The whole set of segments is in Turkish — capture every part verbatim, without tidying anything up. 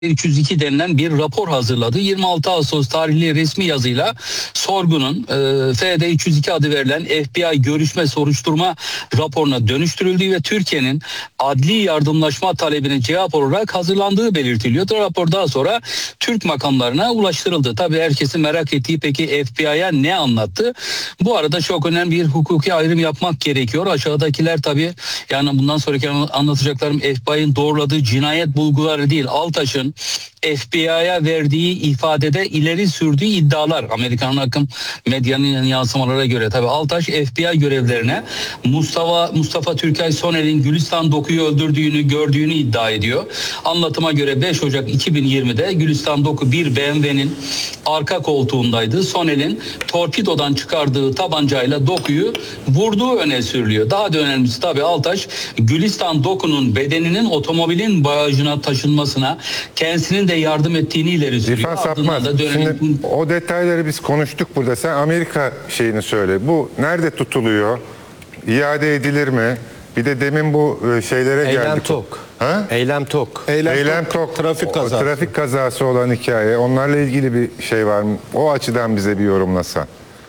üç yüz iki denilen bir rapor hazırladı. yirmi altı Ağustos tarihli resmi yazıyla sorgunun e, F D üç yüz iki adı verilen F B I görüşme soruşturma raporuna dönüştürüldüğü ve Türkiye'nin adli yardımlaşma talebine cevap olarak hazırlandığı belirtiliyor. Rapor daha sonra Türk makamlarına ulaştırıldı. Tabii herkesin merak ettiği peki F B I'ya ne anlattı? Bu arada çok önemli bir hukuki ayrım yapmak gerekiyor. Aşağıdakiler tabii yani bundan sonraki anlatacaklarım F B I'nin doğruladığı cinayet bulguları değil. Altaş'ın F B I'ya verdiği ifadede ileri sürdüğü iddialar. Amerikan akım medyanın yansımalara göre tabii Altaş F B I görevlerine Mustafa Mustafa Türkay Soner'in Gülistan Doku'yu öldürdüğünü gördüğünü iddia ediyor. Anlatıma göre beş Ocak iki bin yirmide Gülistan Doku bir B M W'nin arka koltuğundaydı. Soner'in torpidodan çıkardığı tabancayla Doku'yu vurduğu öne sürülüyor. Daha da önemlisi tabii Altaş Gülistan Doku'nun bedeninin otomobilin bagajına taşınmasına kendisinin de yardım ettiğini ileri sürüyor. İrfan Sapmaz, da dönelim... şimdi o detayları biz konuştuk burada. Sen Amerika şeyini söyle. Bu nerede tutuluyor? İade edilir mi? Bir de demin bu şeylere Eylem geldik. Tok. Ha? Eylem Tok. Eylem, Eylem Tok. Tok. Trafik kazası. O, trafik kazası olan hikaye. Onlarla ilgili bir şey var mı? O açıdan bize bir yorumlasan.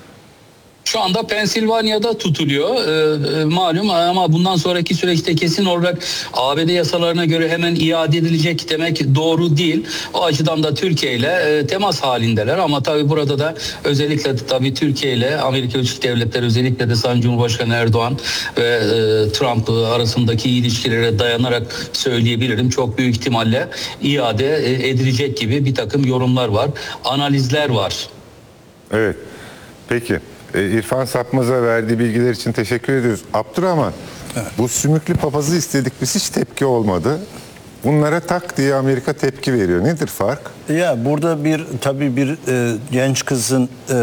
Şu anda Pensilvanya'da tutuluyor e, malum ama bundan sonraki süreçte kesin olarak A B D yasalarına göre hemen iade edilecek demek doğru değil. O açıdan da Türkiye ile e, temas halindeler ama tabii burada da özellikle tabii Türkiye ile Amerika Birleşik Devletleri özellikle de Sayın Cumhurbaşkanı Erdoğan ve e, Trump arasındaki ilişkilere dayanarak söyleyebilirim. Çok büyük ihtimalle iade e, edilecek gibi bir takım yorumlar var, analizler var. Evet. Peki. İrfan Sapmaz'a verdiği bilgiler için teşekkür ediyoruz. Abdurrahman, evet. Bu sümüklü papazı istedik biz, hiç tepki olmadı. Bunlara tak diye Amerika tepki veriyor. Nedir fark? Ya burada bir tabii bir e, genç kızın e,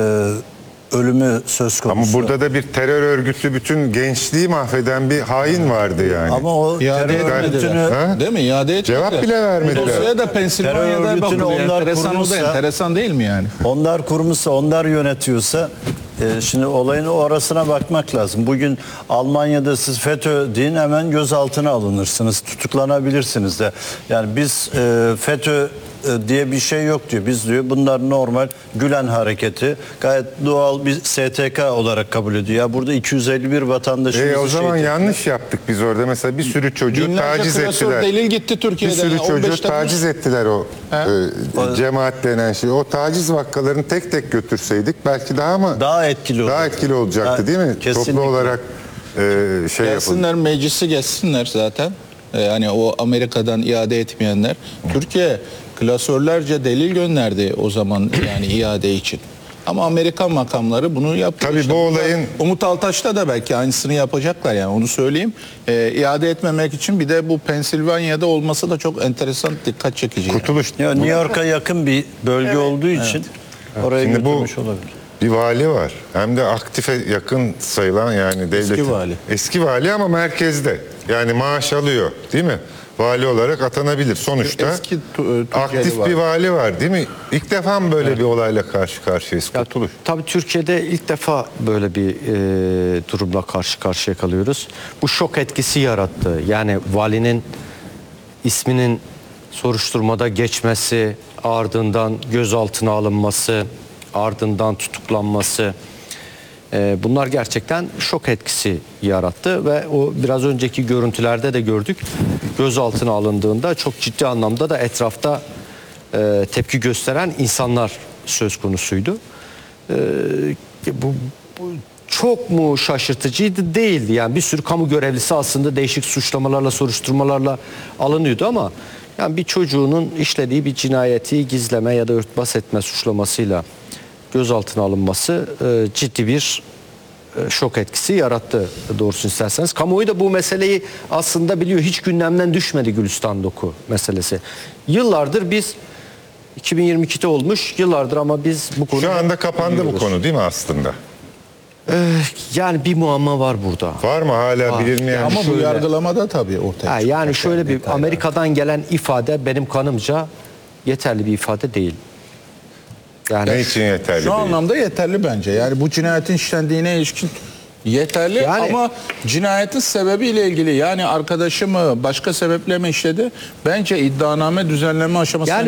ölümü söz konusu. Ama burada da bir terör örgütü bütün gençliği mahveden bir hain vardı yani. Ama o İade terör örgütünü değil mi? İade etmediler. Cevap bile vermediler. Dosyaya da Pensilvanya'da bakılıyor. Enteresan, o da enteresan değil mi yani? Onlar kurmuşsa, onlar yönetiyorsa e, şimdi olayın o arasına bakmak lazım. Bugün Almanya'da siz FETÖ deyin hemen gözaltına alınırsınız, tutuklanabilirsiniz de. Yani biz e, FETÖ diye bir şey yok diyor. Biz diyor bunlar normal Gülen hareketi, gayet doğal bir S T K olarak kabul ediyor. Ya burada iki yüz elli bir vatandaşımızı e, o zaman şey yanlış yaptık biz orada. Mesela bir sürü çocuğu Binlerce taciz klasör ettiler. delil gitti Türkiye'den. Bir sürü Yani çocuğu taciz ettiler o e, cemaat denen şey. O taciz vakalarını tek tek götürseydik belki daha mı daha etkili daha olurdu. etkili olacaktı daha, değil mi? Kesinlikle. Toplu olarak e, şey gelsinler yapalım. meclisi geçsinler zaten. Yani o Amerika'dan iade etmeyenler. Türkiye klasörlerce delil gönderdi o zaman yani iade için. Ama Amerikan makamları bunu yapıyor. Tabii işte bu olayın... Umut Altaş'ta da belki aynısını yapacaklar yani onu söyleyeyim. Ee, iade etmemek için bir de bu Pensilvanya'da olması da çok enteresan, dikkat çekici. Kurtuluş. Ya, New York'a yakın bir bölge evet. olduğu için evet. oraya Şimdi götürmüş bu, olabilir. Bir vali var. Hem de aktife yakın sayılan yani devletin. Eski vali. Eski vali ama merkezde. Yani maaş alıyor değil mi? Vali olarak atanabilir. Sonuçta Eski, aktif vali. bir vali var değil mi? İlk defa mı böyle evet. bir olayla karşı karşıyayız? Ya, Kurtuluş. tabii Türkiye'de ilk defa böyle bir e, durumla karşı karşıya kalıyoruz. Bu şok etkisi yarattı. Yani valinin isminin soruşturmada geçmesi, ardından gözaltına alınması, ardından tutuklanması, e, bunlar gerçekten şok etkisi yarattı ve o biraz önceki görüntülerde de gördük. Gözaltına alındığında çok ciddi anlamda da etrafta e, tepki gösteren insanlar söz konusuydu. E, bu, bu çok mu şaşırtıcıydı? Değildi. Yani bir sürü kamu görevlisi aslında değişik suçlamalarla, soruşturmalarla alınıyordu ama yani bir çocuğunun işlediği bir cinayeti gizleme ya da örtbas etme suçlamasıyla gözaltına alınması e, ciddi bir e, şok etkisi yarattı doğrusunu isterseniz. Kamuoyu da bu meseleyi aslında biliyor. Hiç gündemden düşmedi Gülistan Doku meselesi. Yıllardır biz iki bin yirmi ikide olmuş yıllardır ama biz bu konu... Şu anda kapandı biliyoruz. Bu konu değil mi aslında? Ee, yani bir muamma var burada. Var mı hala var. Bilinmeyen? Ama şöyle. bu yargılamada tabii ortaya ha, yani şöyle bir detaylar. Amerika'dan gelen ifade benim kanımca yeterli bir ifade değil. Yani ne için yeterli şu değil? anlamda yeterli bence. Yani bu cinayetin işlendiğine ilişkin yeterli Yani- ama cinayetin sebebiyle ilgili, yani arkadaşı mı başka sebeple mi işledi? Bence iddianame düzenleme aşamasına Yani